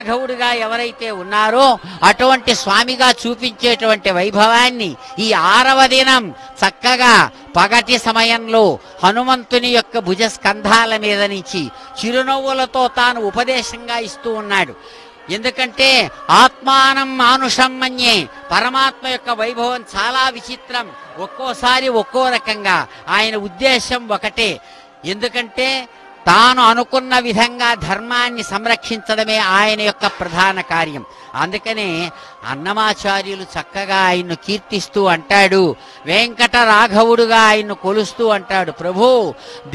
రాఘవుడిగా ఎవరైతే ఉన్నారో అటువంటి స్వామిగా చూపించేటువంటి వైభవాన్ని ఈ 6వ దినం చక్కగా పగటి సమయంలో హనుమంతుని యొక్క భుజస్కంధాల మీద నుంచి చిరునవ్వులతో తాను ఉపదేశంగా ఇస్తూ ఉన్నాడు. ఎందుకంటే ఆత్మానం మానుషం మన్యే, పరమాత్మ యొక్క వైభవం చాలా విచిత్రం. ఒక్కోసారి ఒక్కో రకంగా, ఆయన ఉద్దేశం ఒకటే. ఎందుకంటే తాను అనుకున్న విధంగా ధర్మాన్ని సంరక్షించడమే ఆయన యొక్క ప్రధాన కార్యం. అందుకనే అన్నమాచార్యులు చక్కగా ఆయన్ను కీర్తిస్తూ అంటాడు, వెంకట రాఘవుడుగా ఆయన్ను కొలుస్తూ అంటాడు, ప్రభు